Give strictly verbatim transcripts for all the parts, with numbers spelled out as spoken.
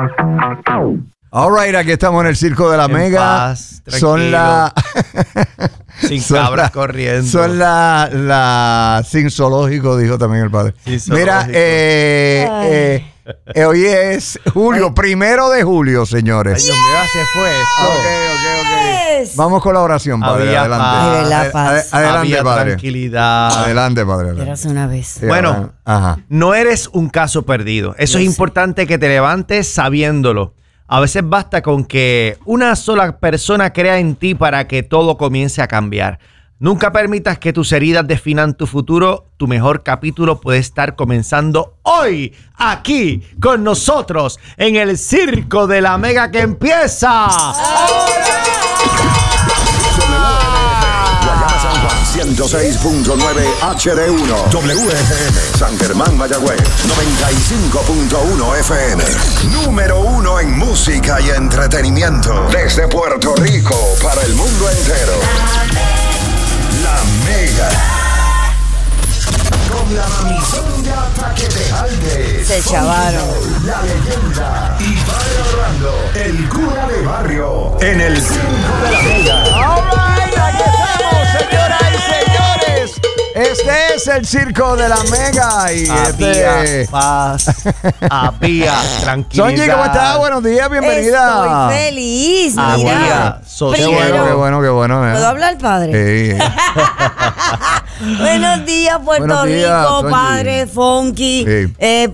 All right, aquí estamos en el Circo de la en Mega. Paz, son la sin son cabras la, corriendo. Son la, la sin zoológico, dijo también el padre. Mira, eh, eh, eh, hoy es julio, Ay. primero de julio, señores. Ay, Dios mío, se fue esto. Ok, ok, ok. Vamos con la oración, padre. Había adelante. paz. La paz. Adelante, Había padre. tranquilidad. Adelante, padre. Eras una vez. Sí, bueno, ajá. no eres un caso perdido. Eso Yo es sé. importante que te levantes sabiéndolo. A veces basta con que una sola persona crea en ti para que todo comience a cambiar. Nunca permitas que tus heridas definan tu futuro. Tu mejor capítulo puede estar comenzando hoy, aquí, con nosotros, en el Circo de la Mega que empieza. Guayama San Juan ciento seis punto nueve H D uno, W F M San Germán Mayagüez noventa y cinco punto uno F M. Número uno en música y entretenimiento desde Puerto Rico para el mundo entero. La Mega. Con la mamizonga pa' que te jalde. Se chavaron. La leyenda y Padre Orlando, el cura de barrio, en el Circo de la Mega. All right, aquí estamos, señoras y señores. Este es el Circo de la Mega y Había este... paz, había tranquilidad. Sonji, ¿cómo estás? Buenos días, bienvenida. Estoy feliz, Había mira. sosiego. Qué bueno, qué bueno, qué bueno. ¿eh? ¿Puedo hablar, padre? Sí. Buenos días, Puerto Buenos días, Rico, Sonji. padre, funky. Sí. Eh,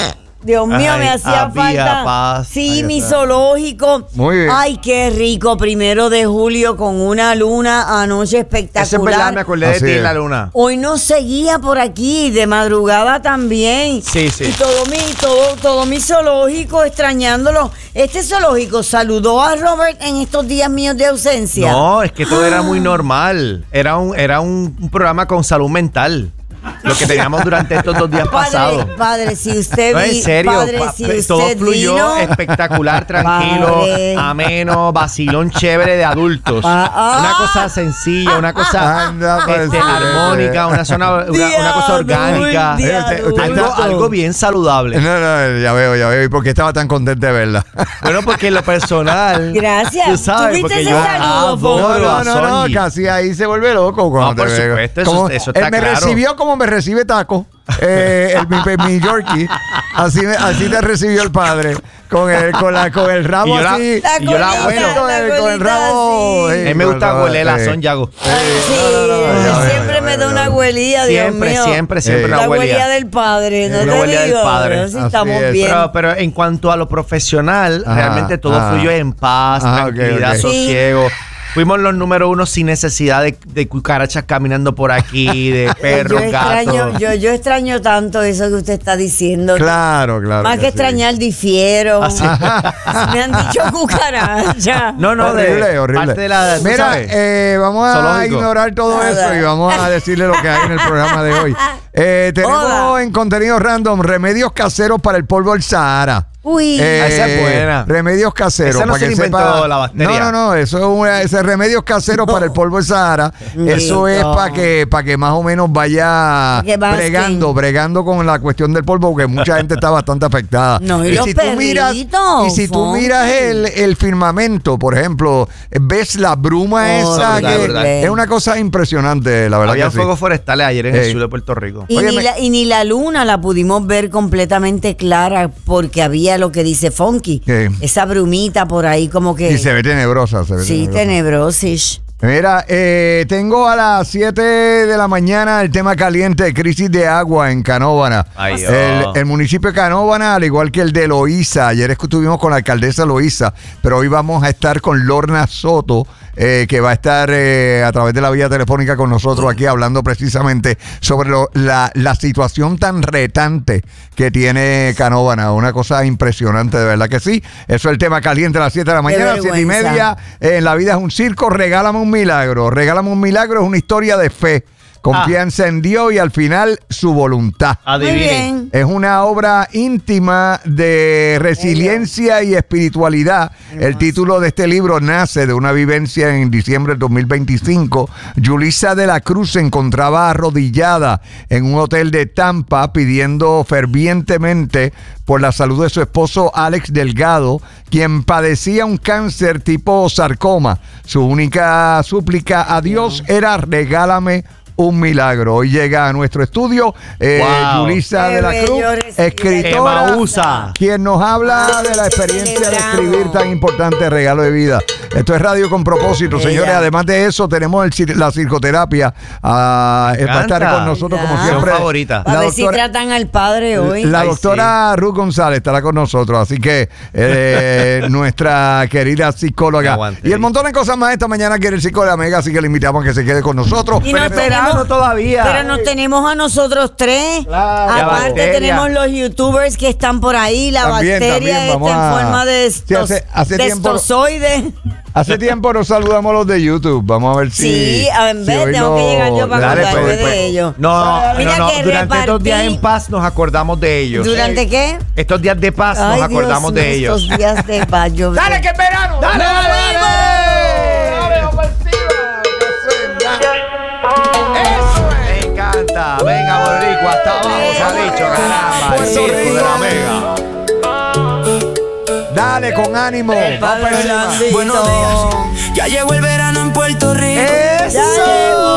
Dios mío, Ay, me hacía había falta. paz. Sí, Ahí mi está. zoológico. Muy bien. Ay, qué rico. Primero de julio con una luna anoche espectacular. Eso es verdad, me acordé Así de ti en es. la luna. Hoy nos seguía por aquí, de madrugada también. Sí, sí. Y todo mi, todo, todo mi zoológico extrañándolo. Este zoológico saludó a Robert en estos días míos de ausencia. No, es que todo era muy normal. Era un, era un, un programa con salud mental. Lo que teníamos durante estos dos días pasados. Padre, padre, si usted No, vi, en serio, padre, pa- si pe- usted todo fluyó vino, espectacular, tranquilo, Padre. ameno, vacilón chévere de adultos. Ah, ah. Una cosa sencilla, una cosa Anda, este, pues, sí, armónica, una, zona, una, una cosa orgánica. De Usted- usted Algo, adulto. algo bien saludable. No, no, ya veo, ya veo. ¿Y por qué estaba tan contenta de verla? Bueno, porque en lo personal. Gracias. Tú sabes, ¿Tuviste porque ese yo saludo, adoro No, no, a no, no, Sonji. casi ahí se vuelve loco cuando No, por te veo. supuesto, eso- Como- eso está él me claro. recibió como me recibe Taco, eh, el, mi, mi Yorkie. Así, me- así te recibió el padre, con el, con la, con el rabo Y yo la- así. La y yo la colita, abuelo. con el, con el colita rabo. así. sí, A mí me con gusta el rabo, hueler la sí. son Yago. Ay, sí, no, no, no, ya veo, siempre ya me veo, da ya una veo. abuelía, Dios Siempre, mío. siempre, siempre Eh, una La abuelía. abuelía del padre, no Una te abuelía del digo. padre. Así Así estamos es. bien. Pero, pero en cuanto a lo profesional, Ajá, realmente todo ajá. fluyó en paz, Ajá, ok, tranquilidad, ok. Sí. sosiego. Fuimos los número uno sin necesidad de, de cucarachas caminando por aquí, de yo perros, extraño, gatos. yo, yo extraño tanto eso que usted está diciendo. Claro, claro. Más que, sí. extrañar difiero. Así. Me han dicho cucaracha. No, no, de- horrible, horrible. parte de la- tú Mira, sabes, eh, vamos a zoológico. ignorar todo Nada. eso y vamos a decirle lo que hay en el programa de hoy. Eh, tenemos Hola. en contenido random remedios caseros para el polvo del Sahara. Uy. Esa es buena. Remedios caseros. Esa no para se que la inventó sepa. la bacteria. No, no, no. Eso es una, ese remedios caseros para el polvo del Sahara. Eso es Lindo. para que, para que más o menos vaya Que basquen. bregando, bregando con la cuestión del polvo, porque mucha gente está bastante afectada. No, y los si tú miras, perritos, y si tú Fonky. miras el, el firmamento, por ejemplo, ves la bruma Oh, esa, verdad, que verdad. es una cosa impresionante, la verdad. Había que sí. fuegos forestales ayer en el Ey. sur de Puerto Rico. Y, Oye, ni me- la, y ni la luna la pudimos ver completamente clara porque había lo que dice Funky. ¿Qué? Esa brumita por ahí como que... Y se ve tenebrosa, se ve sí, tenebrosa. tenebrosis. Mira, eh, tengo a las siete de la mañana el tema caliente, crisis de agua en Canóvana. Ay, el, oh. el municipio de Canóvana, al igual que el de Loíza. Ayer estuvimos con la alcaldesa Loíza, pero hoy vamos a estar con Lorna Soto, eh, que va a estar eh, a través de la vía telefónica con nosotros aquí hablando precisamente sobre lo- la, la situación tan retante que tiene Canóvana. Una cosa impresionante, de verdad que sí. Eso es el tema caliente a las siete de la mañana, a las siete y vergüenza. media. En La vida es un circo, regálame un milagro. Regálame un milagro es una historia de fe. confianza ah. en Dios y al final su voluntad. Adivinen. Es una obra íntima de resiliencia y espiritualidad. El título de este libro nace de una vivencia en diciembre del dos mil veinticinco. Yulisa de la Cruz se encontraba arrodillada en un hotel de Tampa pidiendo fervientemente por la salud de su esposo Alex Delgado, quien padecía un cáncer tipo sarcoma. Su única súplica a Dios era regálame un milagro. Hoy llega a nuestro estudio eh, wow. Yulisa de la Cruz, escritora, quien nos habla de la experiencia de escribir tan importante regalo de vida. Esto es Radio con Propósito, Ella. señores. Además de eso, tenemos el, la psicoterapia. Uh, va a estar con nosotros, como siempre. Favorita. A ver si tratan al padre hoy. La Ay, doctora sí. Ruth González estará con nosotros. Así que eh, nuestra querida psicóloga. Aguante. Y el montón de cosas más esta mañana quiere el psicóloga Mega, así que le invitamos a que se quede con nosotros. Y nos tenemos, todavía. Pero nos tenemos a nosotros tres. Claro. Aparte tenemos los youtubers que están por ahí. La también, bacteria también, está en a... forma de, estos, sí, hace, hace de tiempo... estozoide. Hace tiempo nos saludamos los de YouTube. Vamos a ver si. Sí, a ver, si tengo lo... que llegar yo para Dale, acordarme pues, pues. de ellos. No, Mira no, no. que Durante repartí... estos días en paz nos acordamos de ellos. ¿Durante sí. qué? Estos días de paz Ay, nos acordamos Dios, de ellos. Estos días de paz. Yo... ¡Dale, que es verano! ¡Dale, dale, dale! ¡Dale, ofensiva! ¡Eso es! Me encanta. Venga, Boricua, hasta abajo se ha dicho, caramba. El circo de la Mega. Dale, con ánimo. Buenos días. Ya llegó el verano en Puerto Rico. ¡Eso!